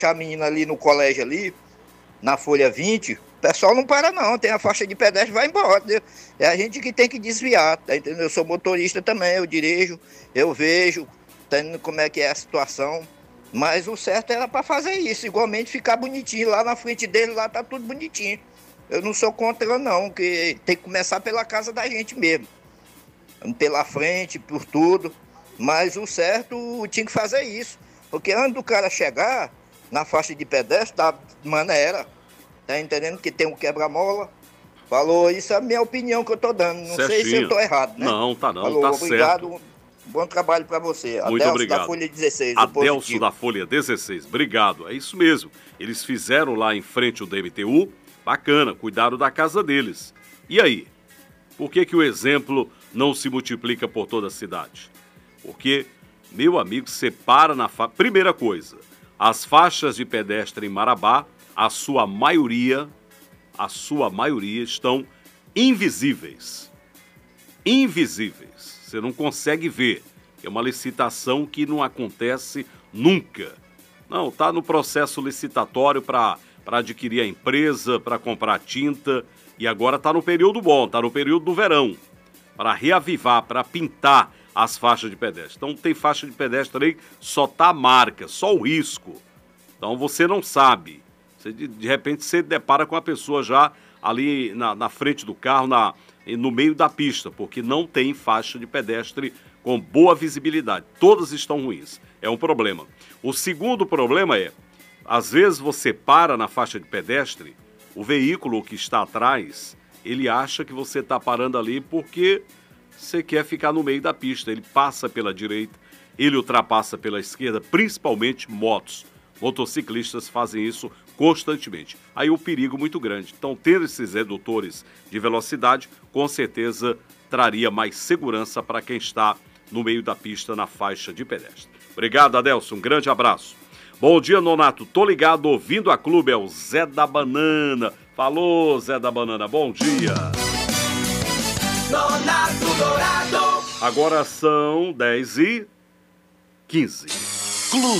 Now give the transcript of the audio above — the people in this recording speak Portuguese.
a menina ali no colégio ali, na Folha 20, o pessoal não para não, tem a faixa de pedestre, vai embora, entendeu? É a gente que tem que desviar, tá entendendo? Eu sou motorista também, eu dirijo, eu vejo, tá entendendo como é que é a situação, mas o certo era para fazer isso, igualmente ficar bonitinho, lá na frente dele, lá tá tudo bonitinho. Eu não sou contra não, que tem que começar pela casa da gente mesmo, pela frente, por tudo, mas o certo tinha que fazer isso, porque antes do cara chegar na faixa de pedestre da maneira, tá entendendo que tem um quebra-mola, falou, isso é a minha opinião que eu tô dando, não sei se eu tô errado, né? Não, tá não, falou, tá obrigado, certo. bom trabalho para você. Muito Adelso obrigado. da Folha 16, Adelso da Folha 16, obrigado. É isso mesmo, eles fizeram lá em frente o DMTU, bacana, cuidaram da casa deles. E aí? Por que que o exemplo não se multiplica por toda a cidade? Porque, meu amigo, separa na faixa. Primeira coisa, as faixas de pedestre em Marabá, a sua maioria estão invisíveis. Invisíveis. Você não consegue ver. É uma licitação que não acontece nunca. Não, está no processo licitatório para adquirir a empresa, para comprar tinta. E agora está no período bom, está no período do verão. Para reavivar, para pintar as faixas de pedestre. Então tem faixa de pedestre aí, só tá a marca, só o risco. Então você não sabe. Você, de repente você depara com a pessoa já ali na frente do carro, no meio da pista, porque não tem faixa de pedestre com boa visibilidade. Todas estão ruins. É um problema. O segundo problema é, às vezes você para na faixa de pedestre, o veículo que está atrás, ele acha que você está parando ali porque você quer ficar no meio da pista. Ele passa pela direita, ele ultrapassa pela esquerda, principalmente motos. Motociclistas fazem isso constantemente. Aí o perigo muito grande. Então, ter esses redutores de velocidade, com certeza, traria mais segurança para quem está no meio da pista, na faixa de pedestre. Obrigado, Adelson. Um grande abraço. Bom dia, Nonato. Tô ligado, ouvindo a clube. É o Zé da Banana. Falou, Zé da Banana. Bom dia. Nonato Dourado. Agora são 10h15. Clube.